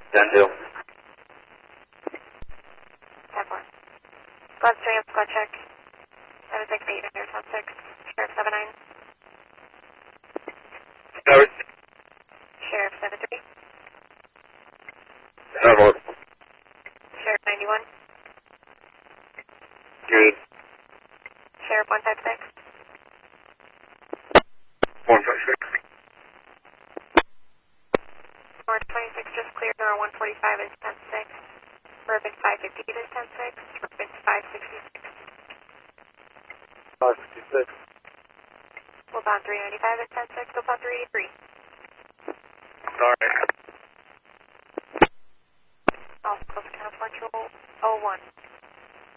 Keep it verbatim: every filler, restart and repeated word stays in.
ten two. ten four. Squad three up, squad check. seven six eight, under ten six. Sheriff seven nine. Seven. Sheriff seven three. Seven four. Sheriff ninety-one. Good. Sheriff one five six. One five six. North twenty-six just cleared, or one forty-five is ten six. Urban five fifty is ten six. Urban five sixty-six. five sixty-six. Wilpon three ninety-five is ten six. Wilpon three eighty-three. Alright.